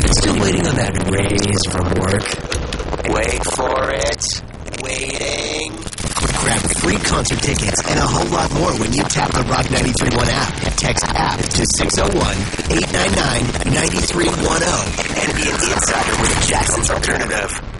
Still waiting on that raise from work. Wait for it. Waiting. Grab free concert tickets and a whole lot more when you tap the Rock 93.1 app. Text app to 601-899-9310 And be an insider with Jackson's Alternative.